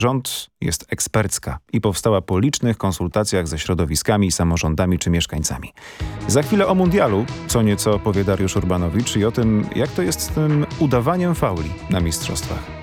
rząd jest ekspercka i powstała po licznych konsultacjach ze środowiskami, samorządami czy mieszkańcami. Za chwilę o mundialu, co nieco powie Dariusz Urbanowicz i o tym, jak to jest z tym udawaniem fauli na mistrzostwach.